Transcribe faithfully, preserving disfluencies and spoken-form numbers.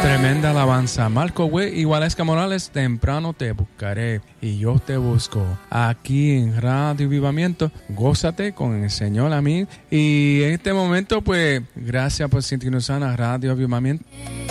Tremenda alabanza. Marco Güey y Waleska Morales, temprano te buscaré y yo te busco. Aquí en Radio Avivamiento, gózate con el Señor a mí. Y en este momento, pues, gracias por sintonizar a Radio Avivamiento.